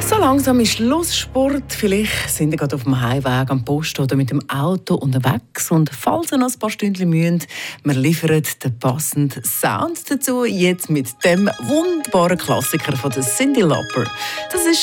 So langsam ist Schlusssport. Vielleicht sind ihr gerade auf dem Heimweg am Post oder mit dem Auto unterwegs. Und falls ihr noch ein paar Stündchen müsst, wir liefern den passenden Sound dazu. Jetzt mit dem wunderbaren Klassiker von der Cyndi Lauper. Das ist